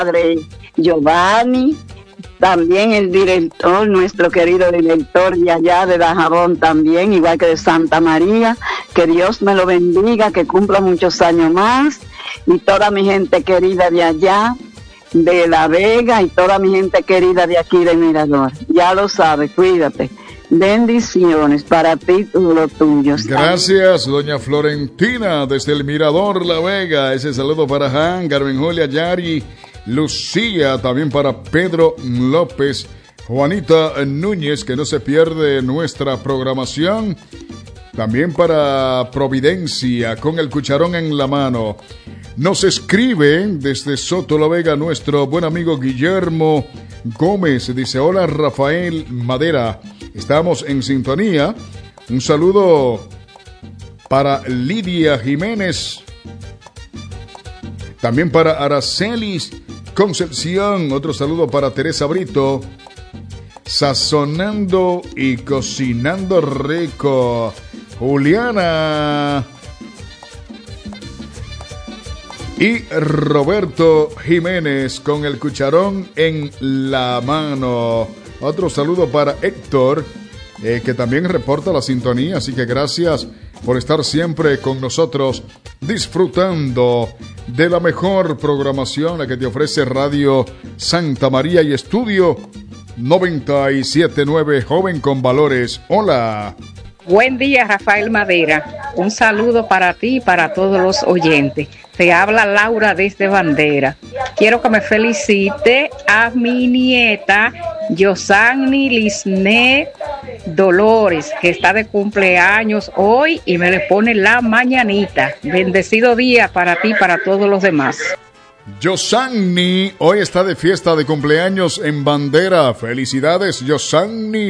padre Giovanni, también el director, nuestro querido director de allá de Dajabón también, igual que de Santa María, que Dios me lo bendiga, que cumpla muchos años más, y toda mi gente querida de allá, de La Vega, y toda mi gente querida de aquí de Mirador. Ya lo sabes, cuídate. Bendiciones para ti y todos los tuyos. Gracias, doña Florentina, desde el Mirador La Vega. Ese saludo para Han, Carmen Julia, Yari, Lucía, también para Pedro López, Juanita Núñez, que no se pierde nuestra programación. También para Providencia, con el cucharón en la mano. Nos escribe desde Soto La Vega nuestro buen amigo Guillermo Gómez. Dice: hola Rafael Madera, estamos en sintonía. Un saludo para Lidia Jiménez. También para Aracelis Concepción. Otro saludo para Teresa Brito. Sazonando y cocinando rico. Juliana y Roberto Jiménez con el cucharón en la mano. Otro saludo para Héctor, que también reporta la sintonía, así que gracias por estar siempre con nosotros, disfrutando de la mejor programación, la que te ofrece Radio Santa María y Estudio 97.9, joven con valores. Hola. Buen día, Rafael Madera. Un saludo para ti y para todos los oyentes. Te habla Laura desde Bandera. Quiero que me felicite a mi nieta Yosani Lisnet Dolores, que está de cumpleaños hoy y me le pone la mañanita. Bendecido día para ti y para todos los demás. Yosani hoy está de fiesta de cumpleaños en Bandera. Felicidades, Yosani.